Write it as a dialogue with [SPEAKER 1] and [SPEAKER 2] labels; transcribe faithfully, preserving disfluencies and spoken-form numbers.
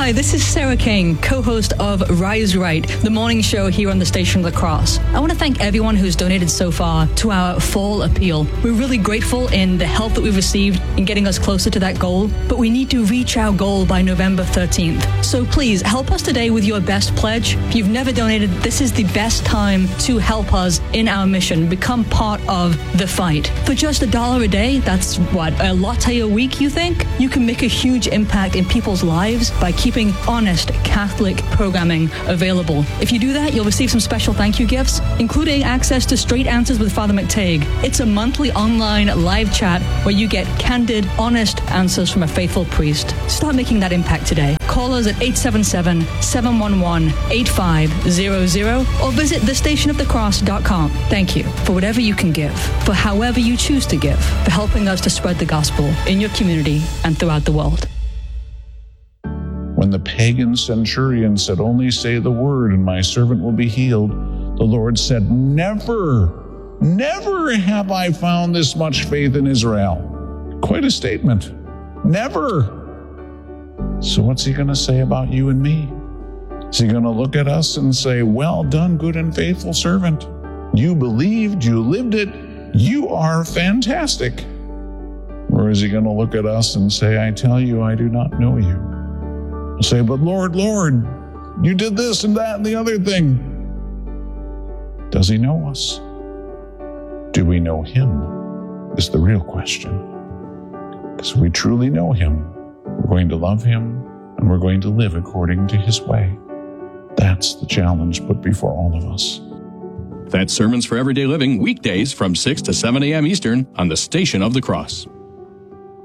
[SPEAKER 1] Hi, this is Sarah King, co-host of Rise Right, the morning show here on the Station of the Cross. I want to thank everyone who's donated so far to our fall appeal. We're really grateful in the help that we've received in getting us closer to that goal, but we need to reach our goal by November thirteenth. So please help us today with your best pledge. If you've never donated, this is the best time to help us in our mission. Become part of the fight. For just a dollar a day, that's what, a latte a week, you think? You can make a huge impact in people's lives by keeping honest Catholic programming available. If you do that, you'll receive some special thank you gifts, including access to Straight Answers with Father McTague. It's a monthly online live chat where you get candid, honest answers from a faithful priest. Start making that impact today. Call us at eight seven seven, seven one one, eight five zero zero or visit the station of the cross dot com. Thank you for whatever you can give, for however you choose to give, for helping us to spread the gospel in your community and throughout the world.
[SPEAKER 2] When the pagan centurion said, "Only say the word and my servant will be healed," the Lord said, "Never, never have I found this much faith in Israel." Quite a statement. Never. So what's he going to say about you and me? Is he going to look at us and say, "Well done, good and faithful servant. You believed, you lived it, you are fantastic"? Or is he going to look at us and say, "I tell you, I do not know you"? We'll say, "But Lord, Lord, you did this and that and the other thing." Does he know us? Do we know him? Is the real question. Because if we truly know him, we're going to love him and we're going to live according to his way. That's the challenge put before all of us.
[SPEAKER 3] That's Sermons for Everyday Living, weekdays from six to seven a.m. Eastern on the Station of the Cross.